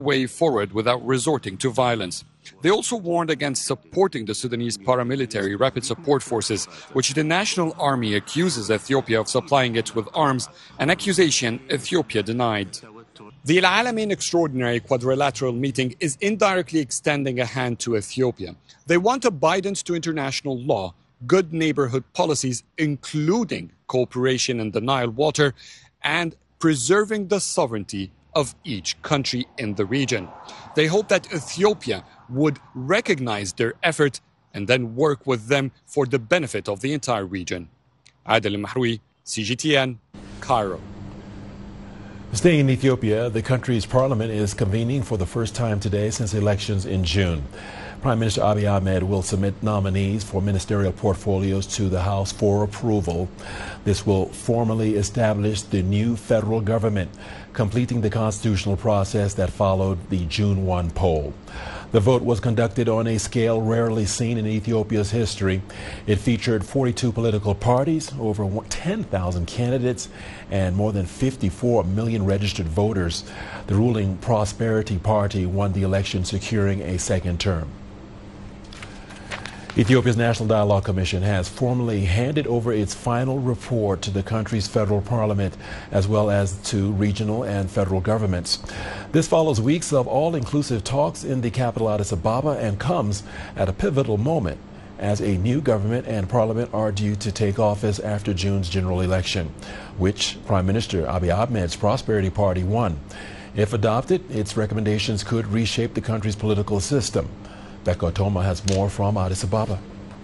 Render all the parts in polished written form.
way forward without resorting to violence. They also warned against supporting the Sudanese paramilitary Rapid Support Forces, which the national army accuses Ethiopia of supplying it with arms, an accusation Ethiopia denied. The Al Alamein Extraordinary Quadrilateral Meeting is indirectly extending a hand to Ethiopia. They want abidance to international law, good neighborhood policies, including cooperation in the Nile water, and preserving the sovereignty of each country in the region. They hope that Ethiopia would recognize their effort and then work with them for the benefit of the entire region. Adel Mahroui, CGTN, Cairo. Staying in Ethiopia, the country's parliament is convening for the first time today since elections in June. Prime Minister Abiy Ahmed will submit nominees for ministerial portfolios to the House for approval. This will formally establish the new federal government, completing the constitutional process that followed the June 1 poll. The vote was conducted on a scale rarely seen in Ethiopia's history. It featured 42 political parties, over 10,000 candidates, and more than 54 million registered voters. The ruling Prosperity Party won the election, securing a second term. Ethiopia's National Dialogue Commission has formally handed over its final report to the country's federal parliament, as well as to regional and federal governments. This follows weeks of all-inclusive talks in the capital Addis Ababa and comes at a pivotal moment as a new government and parliament are due to take office after June's general election, which Prime Minister Abiy Ahmed's Prosperity Party won. If adopted, its recommendations could reshape the country's political system. Becca Otoma has more from Addis Ababa.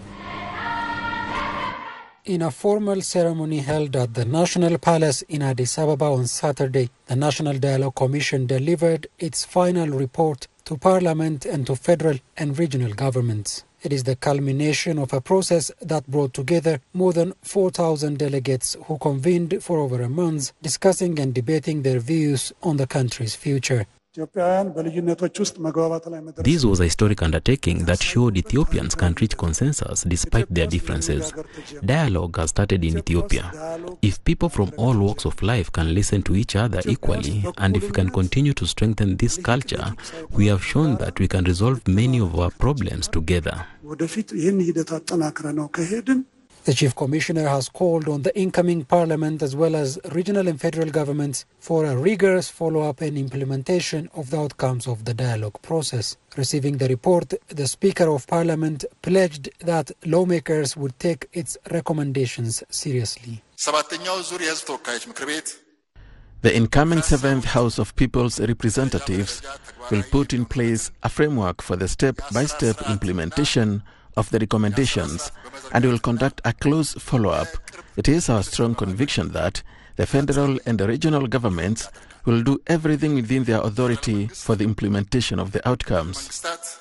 In a formal ceremony held at the National Palace in Addis Ababa on Saturday, the National Dialogue Commission delivered its final report to Parliament and to federal and regional governments. It is the culmination of a process that brought together more than 4,000 delegates who convened for over a month, discussing and debating their views on the country's future. This was a historic undertaking that showed Ethiopians can reach consensus despite their differences. Dialogue has started in Ethiopia. If people from all walks of life can listen to each other equally, and if we can continue to strengthen this culture, we have shown that we can resolve many of our problems together. The Chief Commissioner has called on the incoming Parliament as well as regional and federal governments for a rigorous follow-up and implementation of the outcomes of the dialogue process. Receiving the report, the Speaker of Parliament pledged that lawmakers would take its recommendations seriously. The incoming 7th House of People's Representatives will put in place a framework for the step-by-step implementation of the recommendations and will conduct a close follow-up. It is our strong conviction that the federal and the regional governments will do everything within their authority for the implementation of the outcomes.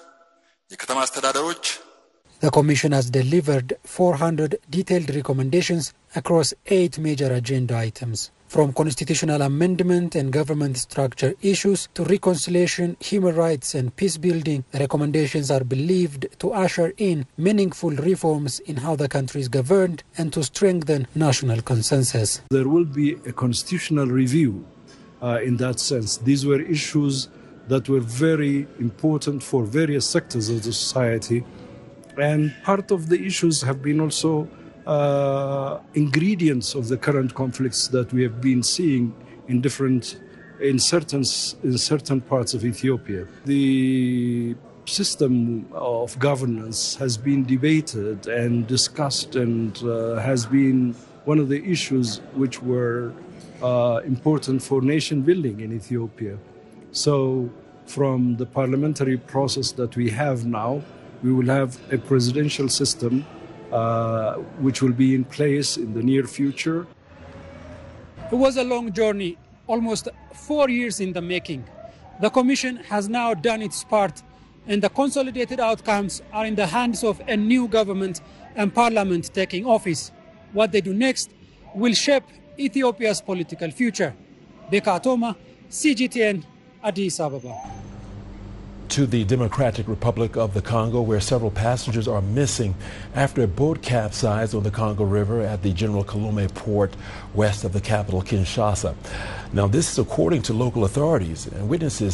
The Commission has delivered 400 detailed recommendations across 8 major agenda items. From constitutional amendment and government structure issues to reconciliation, human rights and peace building, the recommendations are believed to usher in meaningful reforms in how the country is governed and to strengthen national consensus. There will be a constitutional review in that sense. These were issues that were very important for various sectors of the society, and part of the issues have been also ingredients of the current conflicts that we have been seeing in certain parts of Ethiopia. The system of governance has been debated and discussed and has been one of the issues which were important for nation building in Ethiopia. So from the parliamentary process that we have now, we will have a presidential system which will be in place in the near future. It was a long journey, almost 4 years in the making. The Commission has now done its part, and the consolidated outcomes are in the hands of a new government and parliament taking office. What they do next will shape Ethiopia's political future. Becca Otoma, CGTN, Addis Ababa. To the Democratic Republic of the Congo, where several passengers are missing after a boat capsized on the Congo River at the General Kalume port west of the capital, Kinshasa. Now, this is according to local authorities, and witnesses